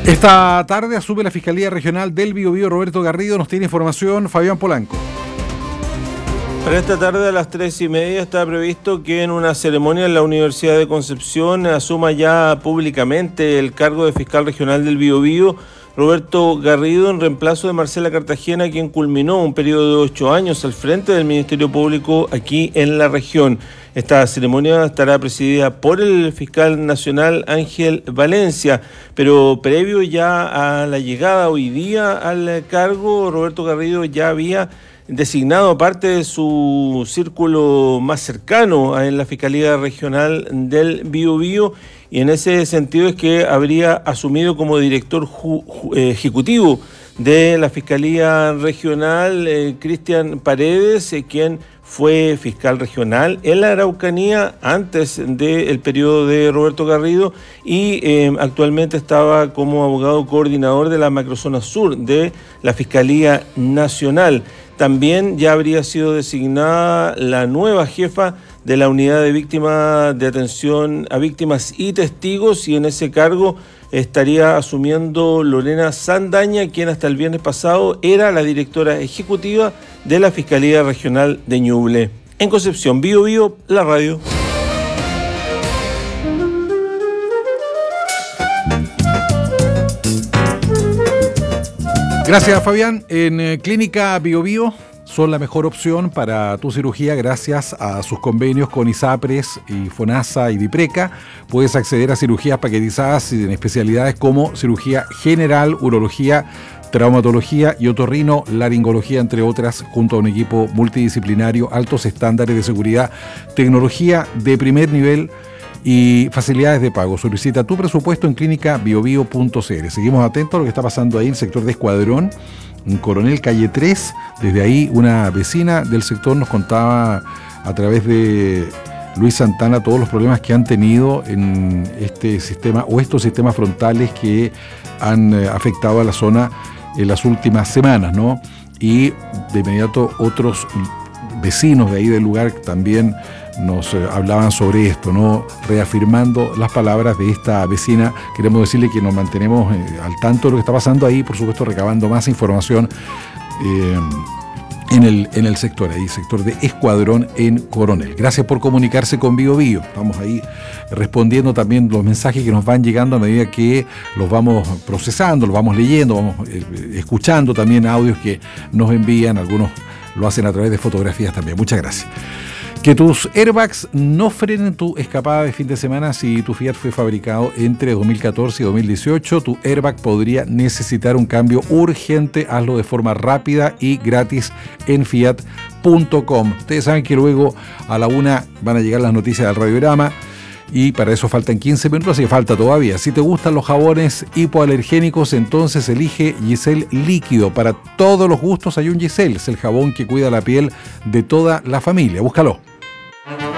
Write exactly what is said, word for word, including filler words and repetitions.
Esta tarde asume la Fiscalía Regional del Biobío Roberto Garrido. Nos tiene información Fabián Polanco. Para esta tarde a las tres y media está previsto que en una ceremonia en la Universidad de Concepción asuma ya públicamente el cargo de fiscal regional del Biobío Roberto Garrido, en reemplazo de Marcela Cartagena, quien culminó un periodo de ocho años al frente del Ministerio Público aquí en la región. Esta ceremonia estará presidida por el fiscal nacional Ángel Valencia, pero previo ya a la llegada hoy día al cargo, Roberto Garrido ya había designado parte de su círculo más cercano en la Fiscalía Regional del Biobío, y en ese sentido es que habría asumido como director ju- ju- eh, ejecutivo de la Fiscalía Regional eh, Cristian Paredes, eh, quien fue fiscal regional en la Araucanía antes del periodo de Roberto Garrido y eh, actualmente estaba como abogado coordinador de la macrozona sur de la Fiscalía Nacional. También ya habría sido designada la nueva jefa de la Unidad de Víctimas de Atención a Víctimas y Testigos, y en ese cargo estaría asumiendo Lorena Sandaña, quien hasta el viernes pasado era la directora ejecutiva de la Fiscalía Regional de Ñuble. En Concepción, Biobío, la radio. Gracias, Fabián. En eh, Clínica Biobío son la mejor opción para tu cirugía gracias a sus convenios con ISAPRES y FONASA y DIPRECA. Puedes acceder a cirugías paquetizadas en especialidades como cirugía general, urología, traumatología y otorrino, laringología, entre otras, junto a un equipo multidisciplinario, altos estándares de seguridad, tecnología de primer nivel y facilidades de pago. Solicita tu presupuesto en clínica biobío punto c l. Seguimos atentos a lo que está pasando ahí en el sector de Escuadrón, en Coronel Calle tres. Desde ahí una vecina del sector nos contaba a través de Luis Santana todos los problemas que han tenido en este sistema o estos sistemas frontales que han eh, afectado a la zona en las últimas semanas, ¿no? Y de inmediato otros vecinos de ahí del lugar también nos eh, hablaban sobre esto, ¿no? Reafirmando las palabras de esta vecina. Queremos decirle que nos mantenemos eh, al tanto de lo que está pasando ahí, por supuesto recabando más información eh, en el, en el sector, ahí, sector de Escuadrón en Coronel. Gracias por comunicarse con Biobío. Estamos ahí respondiendo también los mensajes que nos van llegando a medida que los vamos procesando, los vamos leyendo, vamos eh, escuchando también audios que nos envían. Algunos lo hacen a través de fotografías también. Muchas gracias. Que tus airbags no frenen tu escapada de fin de semana. Si tu Fiat fue fabricado entre dos mil catorce y dos mil dieciocho, tu airbag podría necesitar un cambio urgente. Hazlo de forma rápida y gratis en fiat punto com. Ustedes saben que luego a la una van a llegar las noticias del Radiograma y para eso faltan quince minutos, así que falta todavía. Si te gustan los jabones hipoalergénicos, entonces elige Giselle Líquido. Para todos los gustos hay un Giselle. Es el jabón que cuida la piel de toda la familia. Búscalo.